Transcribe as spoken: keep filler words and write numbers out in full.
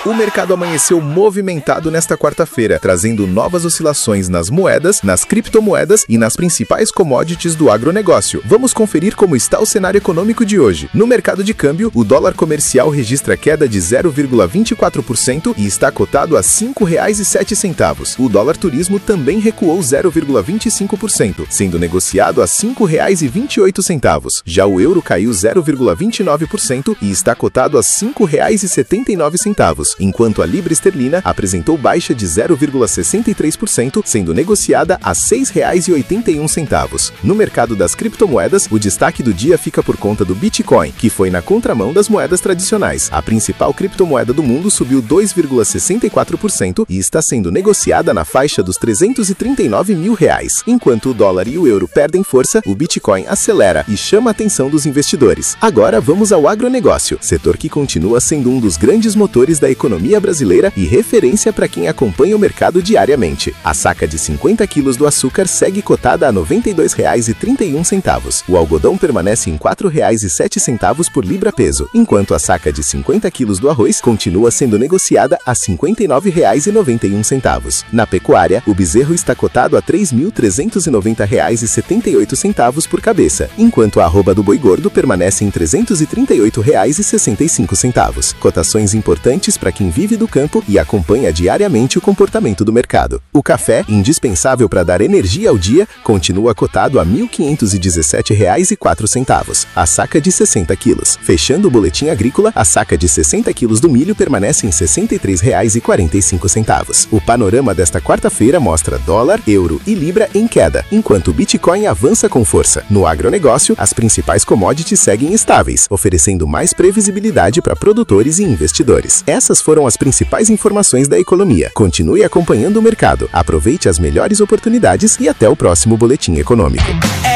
O mercado amanheceu movimentado nesta quarta-feira, trazendo novas oscilações nas moedas, nas criptomoedas e nas principais commodities do agronegócio. Vamos conferir como está o cenário econômico de hoje. No mercado de câmbio, o dólar comercial registra queda de zero vírgula vinte e quatro por cento e está cotado a cinco reais e sete centavos. O dólar turismo também recuou zero vírgula vinte e cinco por cento, sendo negociado a cinco reais e vinte e oito centavos. Já o euro caiu zero vírgula vinte e nove por cento e está cotado a cinco reais e setenta e nove centavos, enquanto a libra esterlina apresentou baixa de zero vírgula sessenta e três por cento, sendo negociada a seis reais e oitenta e um centavos. No mercado das criptomoedas, o destaque do dia fica por conta do Bitcoin, que foi na contramão das moedas tradicionais. A principal criptomoeda do mundo subiu dois vírgula sessenta e quatro por cento e está sendo negociada na faixa dos trezentos e trinta e nove mil reais. Enquanto o dólar e o euro perdem força, o Bitcoin acelera e chama a atenção dos investidores. Agora vamos ao agronegócio, setor que continua sendo um dos grandes motores da economia brasileira e referência para quem acompanha o mercado diariamente. A saca de cinquenta quilos do açúcar segue cotada a noventa e dois reais e trinta e um centavos. O algodão permanece em quatro reais e sete centavos por libra-peso, enquanto a saca de cinquenta quilos do arroz continua sendo negociada a cinquenta e nove reais e noventa e um centavos. Na pecuária, o bezerro está cotado a três mil trezentos e noventa reais e setenta e oito centavos por cabeça, enquanto a arroba do boi gordo permanece em trezentos e trinta e oito reais e sessenta e cinco centavos. Cotações importantes para quem vive do campo e acompanha diariamente o comportamento do mercado. O café, indispensável para dar energia ao dia, continua cotado a mil quinhentos e dezessete reais e quatro centavos, a saca de sessenta quilos. Fechando o boletim agrícola, a saca de sessenta quilos do milho permanece em sessenta e três reais e quarenta e cinco centavos. O panorama desta quarta-feira mostra dólar, euro e libra em queda, enquanto o Bitcoin avança com força. No agronegócio, as principais commodities seguem estáveis, oferecendo mais previsibilidade para produtores e investidores. Essas foram as principais informações da economia. Continue acompanhando o mercado, aproveite as melhores oportunidades e até o próximo Boletim Econômico.